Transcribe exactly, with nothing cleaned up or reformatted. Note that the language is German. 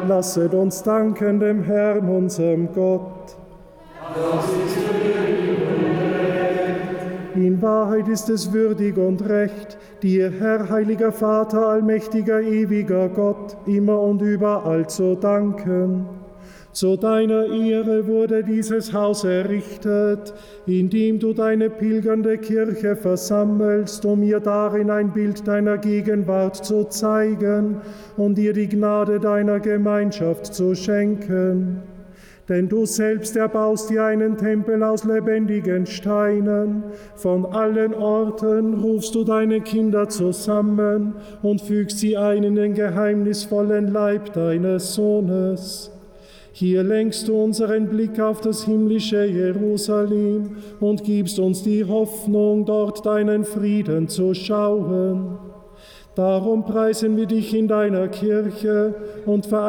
Lasset uns danken dem Herrn, unserem Gott. In Wahrheit ist es würdig und recht, dir, Herr, heiliger Vater, allmächtiger, ewiger Gott, immer und überall zu danken. Zu deiner Ehre wurde dieses Haus errichtet, in dem du deine pilgernde Kirche versammelst, um ihr darin ein Bild deiner Gegenwart zu zeigen und ihr die Gnade deiner Gemeinschaft zu schenken. Denn du selbst erbaust dir einen Tempel aus lebendigen Steinen. Von allen Orten rufst du deine Kinder zusammen und fügst sie ein in den geheimnisvollen Leib deines Sohnes. Hier lenkst du unseren Blick auf das himmlische Jerusalem und gibst uns die Hoffnung, dort deinen Frieden zu schauen. Darum preisen wir dich in deiner Kirche und vereinigten